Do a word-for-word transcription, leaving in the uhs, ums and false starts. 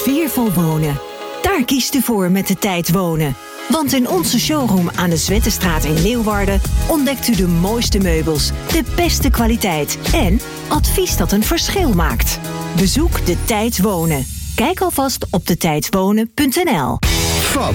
Sfeervol wonen. Daar kiest u voor met De Tijd Wonen. Want in onze showroom aan de Zwettestraat in Leeuwarden ontdekt u de mooiste meubels, de beste kwaliteit en advies dat een verschil maakt. Bezoek De Tijd Wonen. Kijk alvast op de tijd wonen punt n l.